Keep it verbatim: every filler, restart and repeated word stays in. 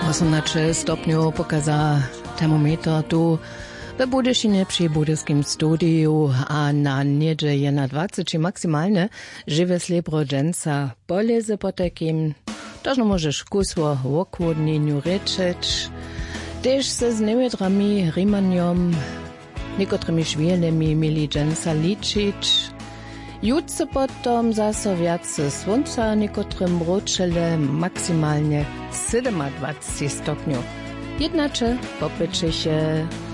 osemnaście stopniów pokaza termometr tu w Budyšinie przy budyskim studiu, a na niedzie je na dwadzieścia maksymalne żywe slebrodzenca poleze potakim. Tożno możesz kusło w okłodnieniu ryczeć, też se z niewiadrami rimaniom, niekotrymi szwielnymi mieli dżęca liczyć. Jutce potom zase wiace słońca, niekotrym roczele maksymalnie dwadzieścia siedem stopniów. Jednacze popyczy się